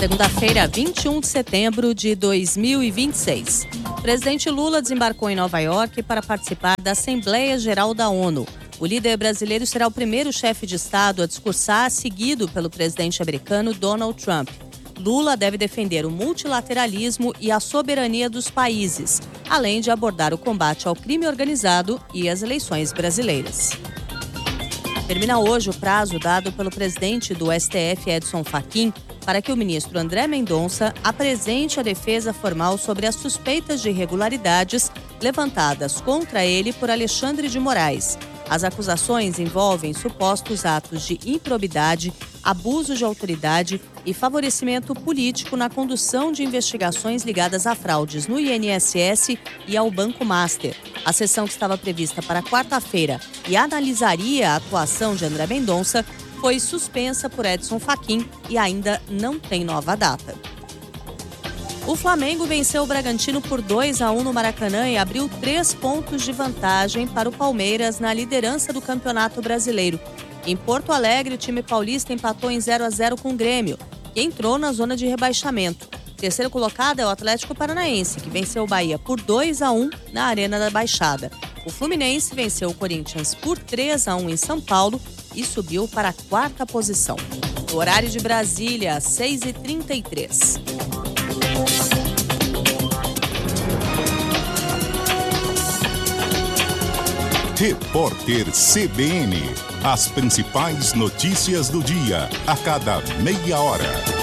Segunda-feira, 21 de setembro de 2026. O presidente Lula desembarcou em Nova York para participar da Assembleia Geral da ONU. O líder brasileiro será o primeiro chefe de Estado a discursar, seguido pelo presidente americano Donald Trump. Lula deve defender o multilateralismo e a soberania dos países, além de abordar o combate ao crime organizado e as eleições brasileiras. Termina hoje o prazo dado pelo presidente do STF, Edson Fachin, para que o ministro André Mendonça apresente a defesa formal sobre as suspeitas de irregularidades levantadas contra ele por Alexandre de Moraes. As acusações envolvem supostos atos de improbidade, abuso de autoridade e favorecimento político na condução de investigações ligadas a fraudes no INSS e ao Banco Master. A sessão que estava prevista para quarta-feira e analisaria a atuação de André Mendonça foi suspensa por Edson Fachin e ainda não tem nova data. O Flamengo venceu o Bragantino por 2-1 no Maracanã e abriu 3 pontos de vantagem para o Palmeiras na liderança do Campeonato Brasileiro. Em Porto Alegre, o time paulista empatou em 0-0 com o Grêmio, que entrou na zona de rebaixamento. O terceiro colocado é o Atlético Paranaense, que venceu o Bahia por 2-1 na Arena da Baixada. O Fluminense venceu o Corinthians por 3-1 em São Paulo e subiu para a 4ª posição. No horário de Brasília, 6h33. Repórter CBN. As principais notícias do dia, a cada meia hora.